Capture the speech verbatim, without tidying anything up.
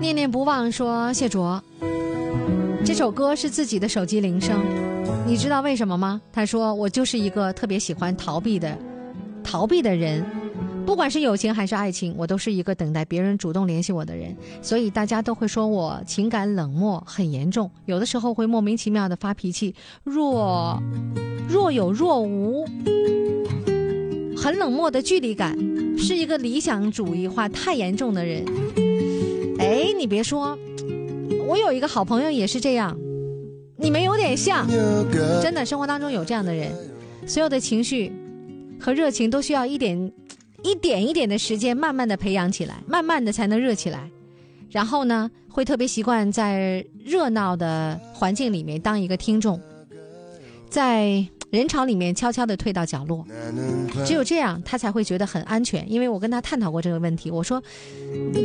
念念不忘说，谢卓，这首歌是自己的手机铃声，你知道为什么吗？他说我就是一个特别喜欢逃避的逃避的人，不管是友情还是爱情，我都是一个等待别人主动联系我的人，所以大家都会说我情感冷漠很严重，有的时候会莫名其妙的发脾气，若若有若无，很冷漠的距离感，是一个理想主义化太严重的人。哎，你别说，我有一个好朋友也是这样，你们有点像，真的，生活当中有这样的人，所有的情绪和热情都需要一点一点一点的时间慢慢的培养起来，慢慢的才能热起来，然后呢会特别习惯在热闹的环境里面当一个听众，在人潮里面悄悄地退到角落，只有这样他才会觉得很安全。因为我跟他探讨过这个问题，我说